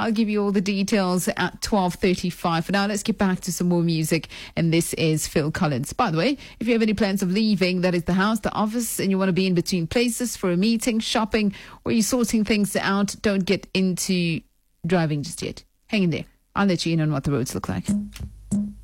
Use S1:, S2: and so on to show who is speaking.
S1: I'll give you all the details at 12:35. For now, let's get back to some more music. And this is Phil Collins. By the way, if you have any plans of leaving, that is the house, the office, and you want to be in between places for a meeting, shopping, or you're sorting things out, don't get into driving just yet. Hang in there. I'll let you in on what the roads look like.